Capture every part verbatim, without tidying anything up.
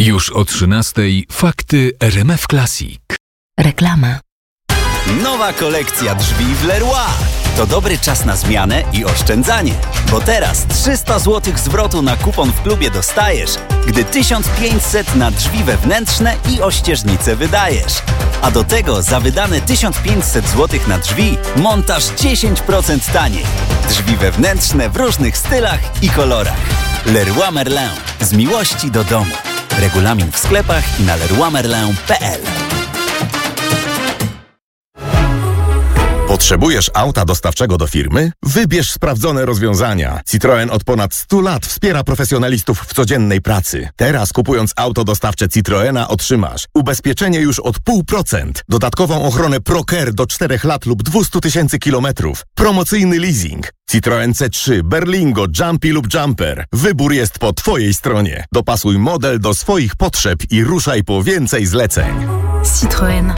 Już o trzynastej fakty R M F Classic. Reklama. Nowa kolekcja drzwi w Leroy. To dobry czas na zmianę i oszczędzanie, bo teraz trzysta złotych zwrotu na kupon w klubie dostajesz, gdy tysiąc pięćset na drzwi wewnętrzne i ościeżnice wydajesz. A do tego za wydane tysiąc pięćset złotych na drzwi montaż dziesięć procent taniej. Drzwi wewnętrzne w różnych stylach i kolorach. Leroy Merlin. Z miłości do domu. Regulamin w sklepach i na leroy merlin kropka p l. Potrzebujesz auta dostawczego do firmy? Wybierz sprawdzone rozwiązania. Citroen od ponad stu lat wspiera profesjonalistów w codziennej pracy. Teraz kupując auto dostawcze Citroena otrzymasz ubezpieczenie już od zero przecinek pięć procent, dodatkową ochronę ProCare do czterech lat lub dwieście tysięcy kilometrów, promocyjny leasing. Citroen C trzy, Berlingo, Jumpy lub Jumper. Wybór jest po Twojej stronie. Dopasuj model do swoich potrzeb i ruszaj po więcej zleceń. Citroen.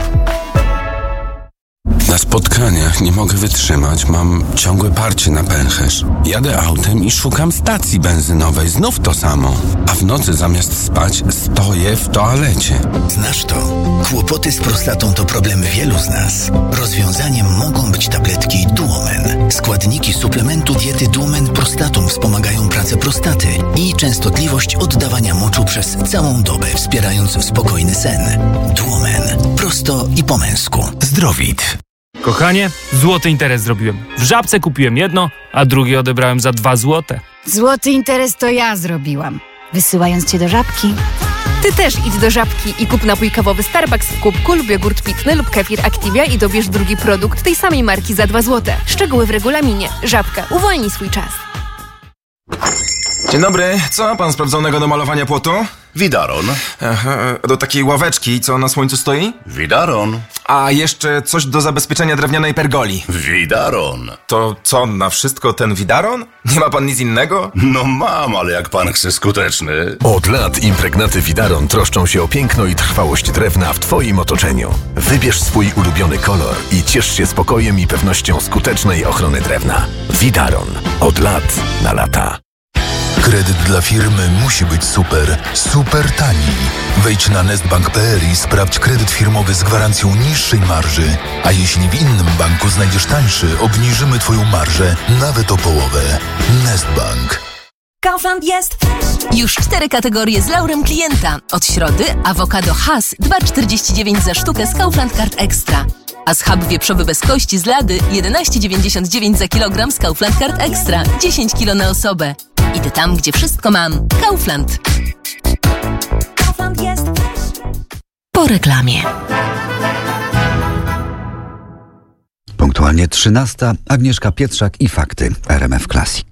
Na spotkaniach nie mogę wytrzymać, mam ciągłe parcie na pęcherz. Jadę autem i szukam stacji benzynowej, znów to samo. A w nocy zamiast spać stoję w toalecie. Znasz to? Kłopoty z prostatą to problem wielu z nas. Rozwiązaniem mogą być tabletki Duomen. Składniki suplementu diety Duomen Prostatum wspomagają pracę prostaty i częstotliwość oddawania moczu przez całą dobę, wspierając spokojny sen. Duomen. Prosto i po męsku. Zdrowit. Kochanie, złoty interes zrobiłem. W Żabce kupiłem jedno, a drugie odebrałem za dwa złote. Złoty interes to ja zrobiłam, wysyłając cię do Żabki. Ty też idź do Żabki i kup napój kawowy Starbucks w kubku lub jogurt pitny lub kefir Activia i dobierz drugi produkt tej samej marki za dwa złote. Szczegóły w regulaminie. Żabka. Uwolnij swój czas. Dzień dobry, co ma pan sprawdzonego do malowania płotu? Widaron. Aha, do takiej ławeczki, co na słońcu stoi? Widaron. A jeszcze coś do zabezpieczenia drewnianej pergoli. Widaron. To co, na wszystko ten widaron? Nie ma pan nic innego? No mam, ale jak pan chce skuteczny. Od lat impregnaty Widaron troszczą się o piękno i trwałość drewna w Twoim otoczeniu. Wybierz swój ulubiony kolor i ciesz się spokojem i pewnością skutecznej ochrony drewna. Widaron. Od lat na lata. Kredyt dla firmy musi być super, super tani. Wejdź na nestbank kropka p l i sprawdź kredyt firmowy z gwarancją niższej marży. A jeśli w innym banku znajdziesz tańszy, obniżymy Twoją marżę nawet o połowę. Nestbank. Kaufland jest! Już cztery kategorie z laurem klienta. Od środy awokado Hass dwa czterdzieści dziewięć za sztukę z Kaufland Card Extra. A schab wieprzowy bez kości z lady jedenaście dziewięćdziesiąt dziewięć za kilogram z Kaufland Card Extra. dziesięć kilo na osobę. Idę tam, gdzie wszystko mam. Kaufland. Kaufland jest. Po reklamie. Punktualnie trzynasta. Agnieszka Pietrzak i fakty R M F Classic.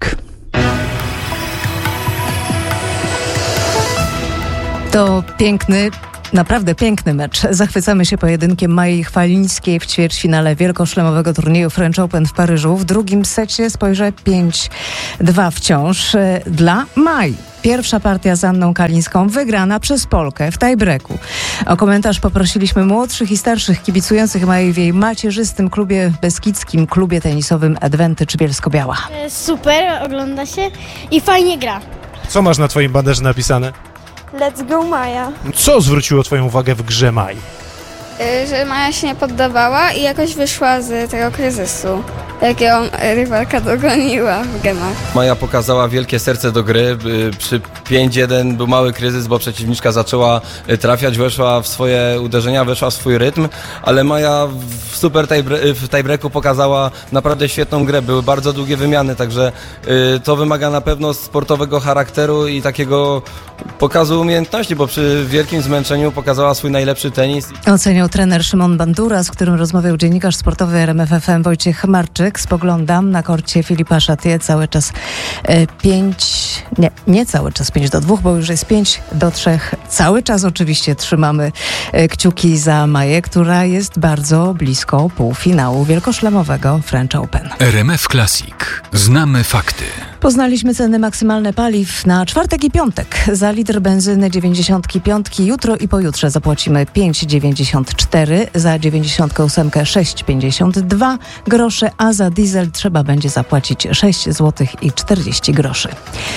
To piękny, naprawdę piękny mecz. Zachwycamy się pojedynkiem Mai Chwalińskiej w ćwierćfinale wielkoszlemowego turnieju French Open w Paryżu. W drugim secie spojrzę pięć dwa wciąż dla Mai. Pierwsza partia z Anną Kalińską wygrana przez Polkę w tiebreaku. O komentarz poprosiliśmy młodszych i starszych kibicujących Mai w jej macierzystym klubie beskidzkim, klubie tenisowym Advantage Bielsko-Biała. Super, ogląda się i fajnie gra. Co masz na twoim banderze napisane? Let's go Maja. Co zwróciło twoją uwagę w grze Mai? Yy, że Maja się nie poddawała i jakoś wyszła z tego kryzysu, jak ją rywalka dogoniła w gemach. Maja pokazała wielkie serce do gry. Przy pięć jeden był mały kryzys, bo przeciwniczka zaczęła trafiać, weszła w swoje uderzenia, weszła w swój rytm, ale Maja w super w tiebreaku pokazała naprawdę świetną grę. Były bardzo długie wymiany, także to wymaga na pewno sportowego charakteru i takiego pokazu umiejętności, bo przy wielkim zmęczeniu pokazała swój najlepszy tenis. Oceniał trener Szymon Bandura, z którym rozmawiał dziennikarz sportowy R M F F M Wojciech Marczyk. Spoglądam na korcie Filipa Chatrier cały czas e, pięć, nie, nie cały czas pięć do dwóch, bo już jest pięć do trzech. Cały czas oczywiście trzymamy e, kciuki za Maję, która jest bardzo blisko półfinału wielkoszlemowego French Open. R M F Classic. Znamy fakty. Poznaliśmy ceny maksymalne paliw na czwartek i piątek. Za litr benzyny dziewięćdziesiąt pięć jutro i pojutrze zapłacimy pięć dziewięćdziesiąt cztery, za dziewięćdziesiąt osiem sześć pięćdziesiąt dwa grosze, a za diesel trzeba będzie zapłacić sześć złotych i czterdzieści groszy.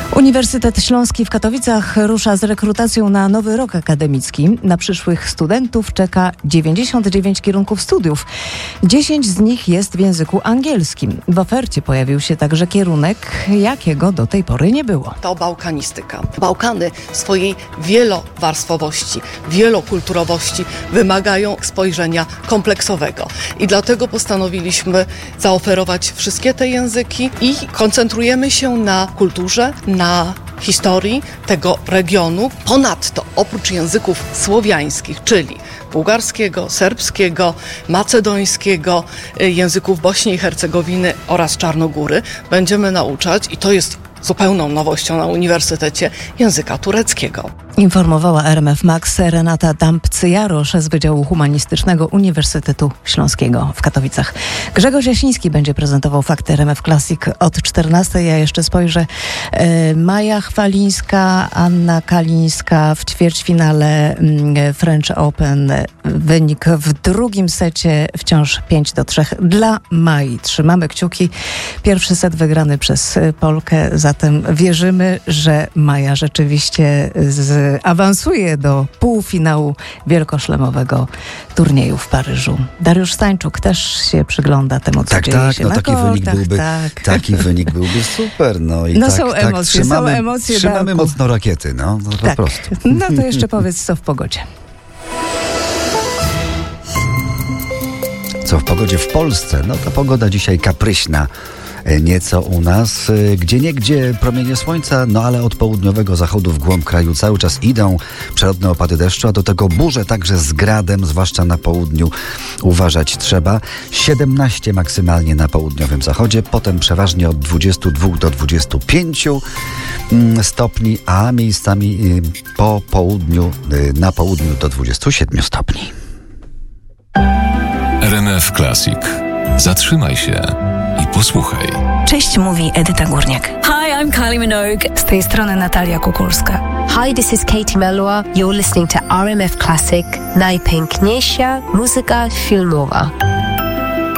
Uniwersytet Śląski w Katowicach rusza z rekrutacją na nowy rok akademicki. Na przyszłych studentów czeka dziewięćdziesiąt dziewięć kierunków studiów. dziesięć z nich jest w języku angielskim. W ofercie pojawił się także kierunek, jakiego do tej pory nie było. To bałkanistyka. Bałkany swojej wielowarstwowości, wielokulturowości wymagają spojrzenia kompleksowego. I dlatego postanowiliśmy zaoferować wszystkie te języki i koncentrujemy się na kulturze, na historii tego regionu. Ponadto oprócz języków słowiańskich, czyli bułgarskiego, serbskiego, macedońskiego, języków Bośni i Hercegowiny oraz Czarnogóry, będziemy nauczać, i to jest zupełną nowością na uniwersytecie, języka tureckiego. Informowała R M F Max Renata Dampcy-Jarosz z Wydziału Humanistycznego Uniwersytetu Śląskiego w Katowicach. Grzegorz Jasiński będzie prezentował fakty R M F Classic od czternastej. Ja jeszcze spojrzę. E, Maja Chwalińska, Anna Kalińska w ćwierćfinale French Open. Wynik w drugim secie wciąż pięć do trzech dla Mai. Trzymamy kciuki. Pierwszy set wygrany przez Polkę, zatem wierzymy, że Maja rzeczywiście z awansuje do półfinału wielkoszlemowego turnieju w Paryżu. Dariusz Stańczuk też się przygląda temu, co tak, dzieje tak, się no na taki kortach, wynik byłby, tak. taki wynik byłby super. No, i no tak, są tak, emocje, trzymamy, są emocje. Trzymamy Darku. mocno rakiety, no, no tak. po prostu. No to jeszcze powiedz, co w pogodzie. Co w pogodzie w Polsce? No to pogoda dzisiaj kapryśna. Nieco u nas, gdzieniegdzie promienie słońca, no ale od południowego zachodu w głąb kraju cały czas idą przelotne opady deszczu, a do tego burze także z gradem, zwłaszcza na południu uważać trzeba. siedemnaście maksymalnie na południowym zachodzie, potem przeważnie od dwudziestu dwóch do dwudziestu pięciu stopni, a miejscami po południu, na południu do dwudziestu siedmiu stopni. R M F Classic. Zatrzymaj się i posłuchaj. Cześć, mówi Edyta Górniak. Hi, I'm Kylie Minogue. Z tej strony Natalia Kukulska. Hi, this is Katie Melua. You're listening to R M F Classic. Najpiękniejsza muzyka filmowa.